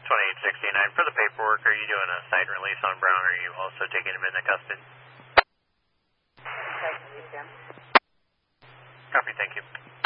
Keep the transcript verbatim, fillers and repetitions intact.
twenty-eight sixty-nine. For the paperwork, are you doing a side release on Brown, or are you also taking him into custody? Side release him. Copy, thank you.